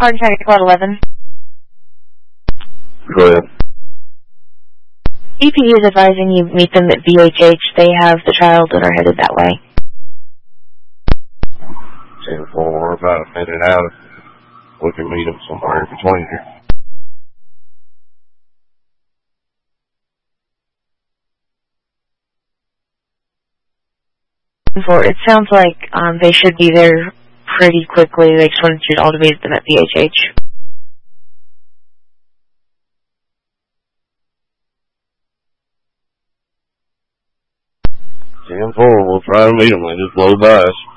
Hardin County Quad 11. Go ahead. EPD is advising you meet them at VHH. They have the child and are headed that way. 10-4, we're about a minute out. We can meet them somewhere in between here. It sounds like they should be there pretty quickly. They just wanted you all to meet them at VHH. We'll try to meet them. They just blow by us.